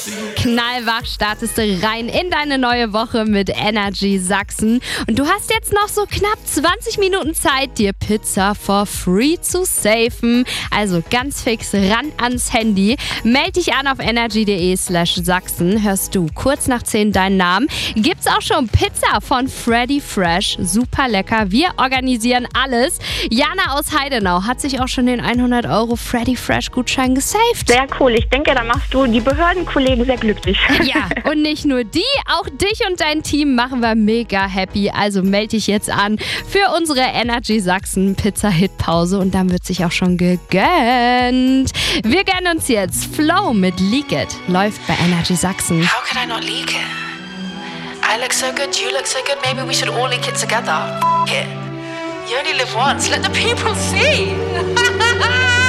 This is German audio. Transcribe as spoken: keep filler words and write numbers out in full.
Knallwach startest du rein in deine neue Woche mit Energy Sachsen. Und du hast jetzt noch so knapp zwanzig Minuten Zeit, dir Pizza for free zu safen. Also ganz fix ran ans Handy. Meld dich an auf energy.de slash Sachsen. Hörst du kurz nach zehn deinen Namen. Gibt's auch schon Pizza von Freddy Fresh. Super lecker. Wir organisieren alles. Jana aus Heidenau hat sich auch schon den hundert Euro Freddy Fresh Gutschein gesaved. Sehr cool. Ich denke, da machst du die Behördenkollegen sehr glücklich. Ja, und nicht nur die, auch dich und dein Team machen wir mega happy. Also melde dich jetzt an für unsere Energy Sachsen Pizza Hit Pause und dann wird sich auch schon gegönnt. Wir gönnen uns jetzt Flow mit Leak It. Läuft bei Energy Sachsen. How could I not leak it? I look so good, you look so good, maybe we should all leak it together. F it. You only live once, let the people see.